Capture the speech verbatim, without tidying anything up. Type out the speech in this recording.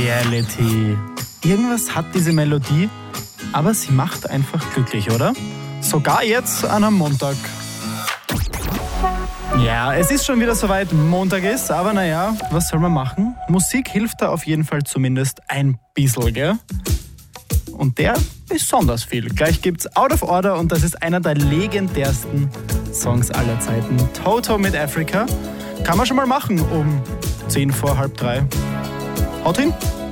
Reality. Irgendwas hat diese Melodie, aber sie macht einfach glücklich, oder? Sogar jetzt an einem Montag. Ja, es ist schon wieder soweit Montag ist, aber naja, was soll man machen? Musik hilft da auf jeden Fall zumindest ein bisschen, gell? Und der besonders viel. Gleich gibt's Out of Order und das ist einer der legendärsten Songs aller Zeiten. Toto mit Africa. Kann man schon mal machen um zehn vor halb drei. Haut hin!